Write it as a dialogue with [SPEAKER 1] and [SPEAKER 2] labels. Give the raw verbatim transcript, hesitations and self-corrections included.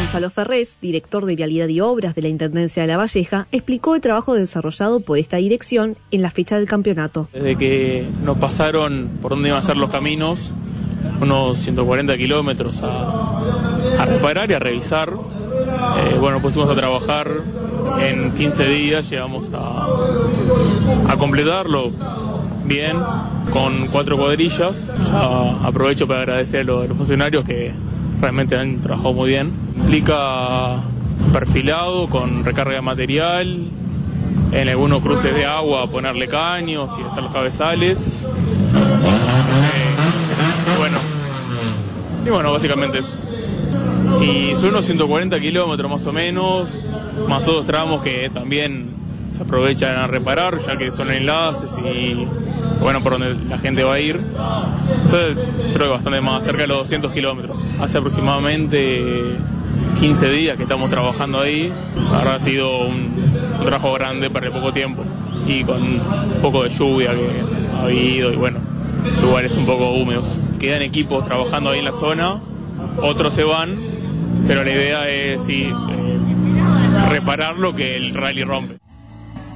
[SPEAKER 1] Gonzalo Ferrés, director de Vialidad y Obras de la Intendencia de La Valleja, explicó el trabajo desarrollado por esta dirección en la fecha del campeonato.
[SPEAKER 2] Desde que nos pasaron por dónde iban a ser los caminos, unos ciento cuarenta kilómetros a, a reparar y a revisar, eh, bueno, pusimos a trabajar en quince días, llegamos a, a completarlo bien, con cuatro cuadrillas. Ya aprovecho para agradecer a los, a los funcionarios que realmente han trabajado muy bien. Implica perfilado con recarga de material, en algunos cruces de agua ponerle caños y hacer los cabezales. Eh, bueno, y bueno, básicamente eso. Y son unos ciento cuarenta kilómetros más o menos, más otros tramos que también se aprovechan a reparar, ya que son enlaces y bueno, por donde la gente va a ir. Entonces creo que bastante más, cerca de los doscientos kilómetros. Hace aproximadamente quince días que estamos trabajando ahí. Ahora ha sido un, un trabajo grande para el poco tiempo y con un poco de lluvia que ha habido y bueno, lugares un poco húmedos. Quedan equipos trabajando ahí en la zona, otros se van, pero la idea es sí, eh, reparar lo que el rally rompe.